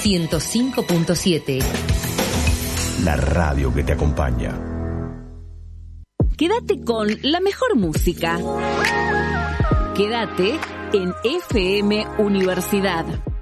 105.7. La radio que te acompaña. Quédate con la mejor música. Quédate en FM Universidad